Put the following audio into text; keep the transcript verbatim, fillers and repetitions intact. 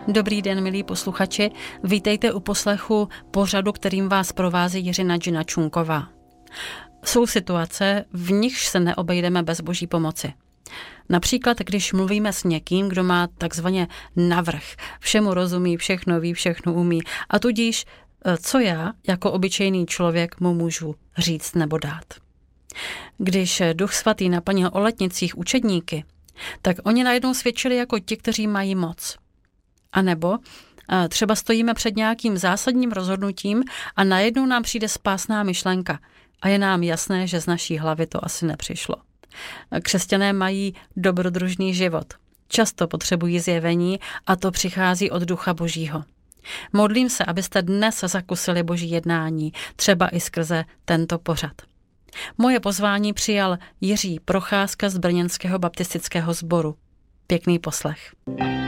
Dobrý den, milí posluchači, vítejte u poslechu pořadu, kterým vás provází Jiřina Gina Čunková. Jsou situace, v nichž se neobejdeme bez boží pomoci. Například, když mluvíme s někým, kdo má takzvaně navrch, všemu rozumí, všechno ví, všechno umí a tudíž, co já jako obyčejný člověk mu můžu říct nebo dát. Když Duch Svatý naplnil o letnicích učedníky, tak oni najednou svědčili jako ti, kteří mají moc. A nebo třeba stojíme před nějakým zásadním rozhodnutím a najednou nám přijde spásná myšlenka a je nám jasné, že z naší hlavy to asi nepřišlo. Křesťané mají dobrodružný život. Často potřebují zjevení a to přichází od Ducha Božího. Modlím se, abyste dnes zakusili Boží jednání, třeba i skrze tento pořad. Moje pozvání přijal Jiří Procházka z Brněnského baptistického sboru. Pěkný poslech.